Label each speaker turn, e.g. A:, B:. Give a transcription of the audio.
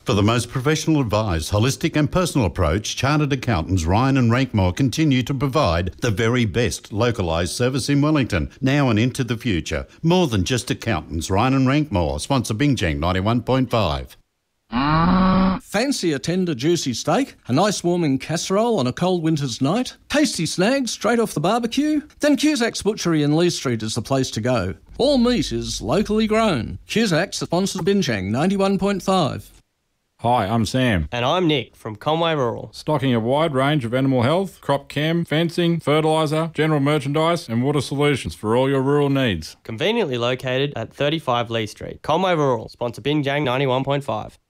A: For the most professional advised, holistic and personal approach, Chartered Accountants Ryan and Rankmore continue to provide the very best localised service in Wellington, now and into the future. More than just accountants, Ryan and Rankmore, sponsor Bingjang 91.5.
B: Fancy a tender, juicy steak? A nice warming casserole on a cold winter's night? Tasty snags straight off the barbecue? Then Cusack's Butchery in Lee Street is the place to go. All meat is locally grown. Cusack's sponsors Binchang 91.5.
C: Hi, I'm Sam.
D: And I'm Nick from Conway Rural.
C: Stocking a wide range of animal health, crop chem, fencing, fertiliser, general merchandise and water solutions for all your rural needs.
D: Conveniently located at 35 Lee Street. Conway Rural, sponsor Bingjang 91.5.